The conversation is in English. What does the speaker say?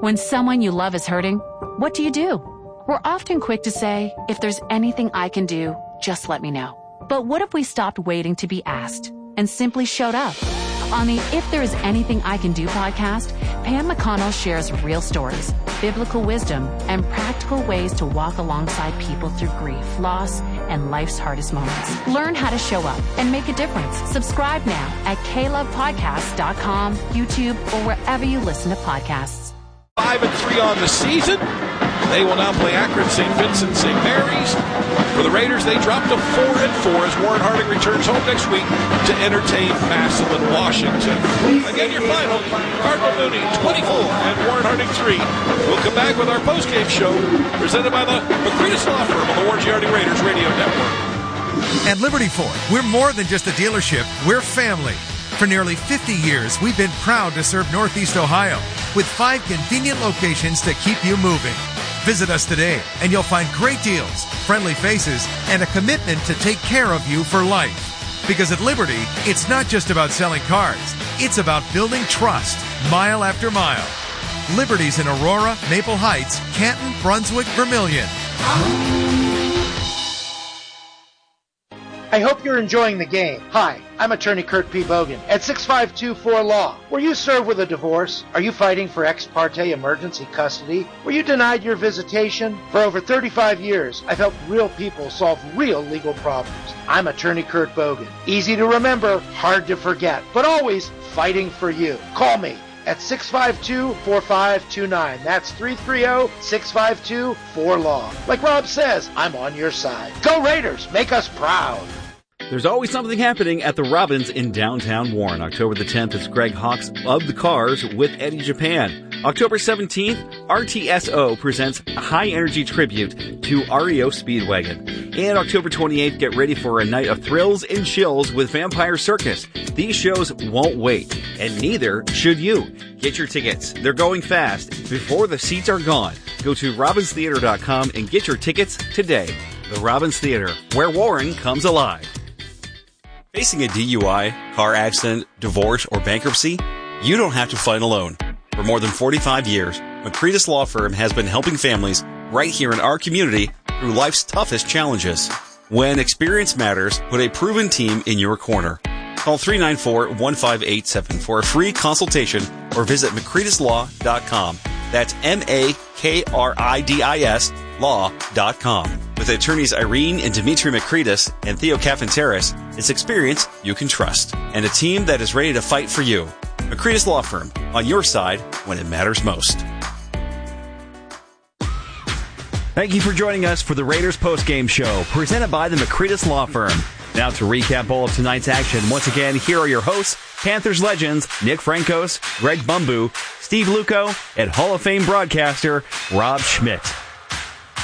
When someone you love is hurting, what do? We're often quick to say, if there's anything I can do, just let me know. But what if we stopped waiting to be asked and simply showed up? On the If There Is Anything I Can Do podcast, Pam McConnell shares real stories, biblical wisdom, and practical ways to walk alongside people through grief, loss, and life's hardest moments. Learn how to show up and make a difference. Subscribe now at KLovePodcasts.com, YouTube, or wherever you listen to podcasts. 5-3 on the season. They will now play Akron, St. Vincent, St. Mary's. For the Raiders, they dropped to 4-4 as Warren Harding returns home next week to entertain Massillon, Washington. Again, your final, Cardinal Mooney 24 and Warren Harding 3. We'll come back with our postgame show presented by the McCretus Law Firm on the Warren Giardi Raiders Radio Network. At Liberty Ford, we're more than just a dealership, we're family. For nearly 50 years, we've been proud to serve Northeast Ohio with 5 convenient locations to keep you moving. Visit us today, and you'll find great deals, friendly faces, and a commitment to take care of you for life. Because at Liberty, it's not just about selling cars. It's about building trust, mile after mile. Liberty's in Aurora, Maple Heights, Canton, Brunswick, Vermilion. I hope you're enjoying the game. Hi, I'm attorney Kurt P. Bogan at 6524-LAW. Were you served with a divorce? Are you fighting for ex parte emergency custody? Were you denied your visitation? For over 35 years, I've helped real people solve real legal problems. I'm attorney Kurt Bogan. Easy to remember, hard to forget, but always fighting for you. Call me at 652-4529. That's 330-652-4LAW. Like Rob says, I'm on your side. Go Raiders! Make us proud! There's always something happening at the Robins in downtown Warren. October the 10th is Greg Hawkes of the Cars with Eddie Japan. October 17th, RTSO presents a high-energy tribute to REO Speedwagon. And October 28th, get ready for a night of thrills and chills with Vampire Circus. These shows won't wait, and neither should you. Get your tickets. They're going fast before the seats are gone. Go to robinstheater.com and get your tickets today. The Robbins Theater, where Warren comes alive. Facing a DUI, car accident, divorce, or bankruptcy? You don't have to fight alone. For more than 45 years, McCretus Law Firm has been helping families right here in our community through life's toughest challenges. When experience matters, put a proven team in your corner. Call 394-1587 for a free consultation or visit McCretuslaw.com. That's MAKRIDIS law.com. With attorneys Irene and Dimitri McCretus and Theo Cafanteris, it's experience you can trust and a team that is ready to fight for you. McCretus Law Firm, on your side when it matters most. Thank you for joining us for the Raiders postgame show, presented by the McCretus Law Firm. Now to recap all of tonight's action, once again, here are your hosts, Panthers legends Nick Frankos, Greg Bumbu, Steve Luco, and Hall of Fame broadcaster Rob Schmidt.